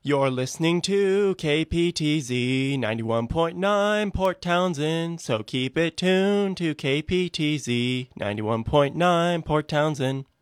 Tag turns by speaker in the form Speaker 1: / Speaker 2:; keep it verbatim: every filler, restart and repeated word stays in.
Speaker 1: You're listening to K P T Z ninety-one point nine Port Townsend, so keep it tuned to K P T Z ninety-one point nine Port Townsend.